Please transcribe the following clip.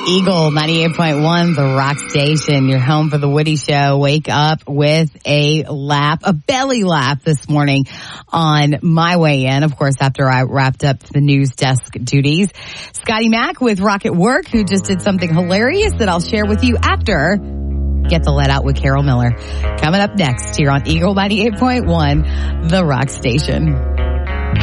Eagle 98.1, the rock station, your home for the Woody Show. Wake up with a belly laugh this morning on my way in, of course, after I wrapped up the news desk duties. Scotty Mack with Rocket Work, who just did something hilarious that I'll share with you after Get the Let Out with Carol Miller. Coming up next here on Eagle 98.1, the rock station.